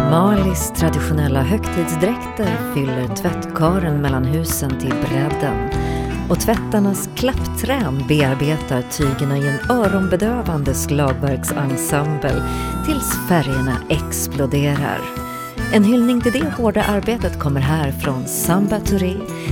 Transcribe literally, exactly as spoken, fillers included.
Malis traditionella högtidsdräkter fyller tvättkaren mellan husen till bredden och tvättarnas klappträn bearbetar tygerna i en öronbedövande slagverksensemble tills färgerna exploderar. En hyllning till det hårda arbetet kommer här från Samba Touré